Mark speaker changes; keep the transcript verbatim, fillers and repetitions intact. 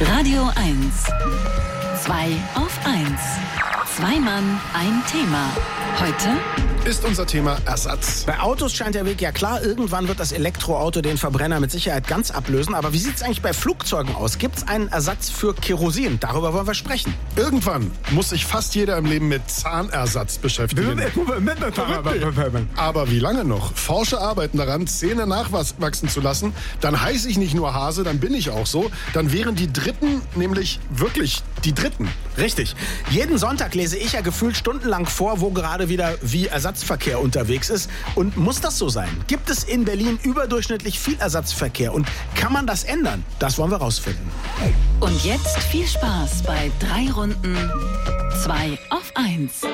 Speaker 1: Radio eins. Zwei auf eins. Zwei Mann, ein Thema. Heute
Speaker 2: ist unser Thema Ersatz.
Speaker 3: Bei Autos scheint der Weg ja klar, irgendwann wird das Elektroauto den Verbrenner mit Sicherheit ganz ablösen. Aber wie sieht es eigentlich bei Flugzeugen aus? Gibt es einen Ersatz für Kerosin? Darüber wollen wir sprechen.
Speaker 2: Irgendwann muss sich fast jeder im Leben mit Zahnersatz beschäftigen. Aber wie lange noch? Forscher arbeiten daran, Zähne nachwachsen zu lassen. Dann heiße ich nicht nur Hase, dann bin ich auch so. Dann wären die Dritten nämlich wirklich die Dritten.
Speaker 3: Richtig. Jeden Sonntag lese ich ja gefühlt stundenlang vor, wo gerade wieder wie Ersatzverkehr unterwegs ist. Und muss das so sein? Gibt es in Berlin überdurchschnittlich viel Ersatzverkehr? Und kann man das ändern? Das wollen wir rausfinden.
Speaker 1: Und jetzt viel Spaß bei drei Runden zwei auf eins.